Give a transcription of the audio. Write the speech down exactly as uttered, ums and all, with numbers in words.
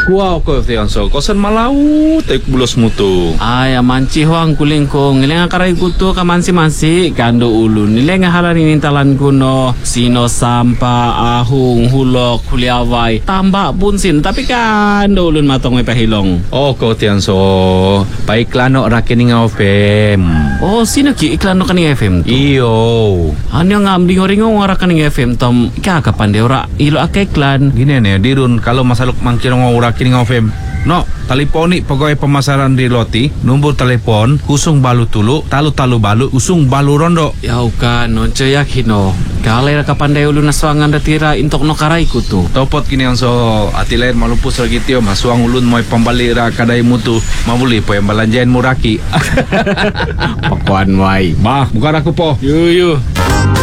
Wow ko tiang so kosan malau tek bulos mutu. Ay, manci huang kuling ko. Ngilang akaray kuto ka mansi-mansi. Kando ulun. Nilang halarin intalan kuno. Sino sampa, ahung, hulok, huliaway. Tambak punsin. Tapi kando ulun matong may pahilong. Oh ko tiang so paiklano rakining F M. Oh, sino ki iklan no kaning F M to? Iyo. Ano nga amling oringo ngara kaning F M tom. Ikakapan de ora. Ilo ake iklan. Gini nih dirun kalau masaluk mangkirong rakining F M. No, teleponi pegawai pemasaran di Loti, nombor telepon usung balu tulu, talu-talu balu, usung balu rondo. Ya uka nonco yakin no. Kalay ra kapandai ulun naswangan datira intok no karay kuto. Topot kini yang so ati lain malupus lagi tio masuang ulun moy pambali ra kadai mutu mabuli po yang balanjain muraki. Pakuan wai. Bah, bukan aku po. Yu yu.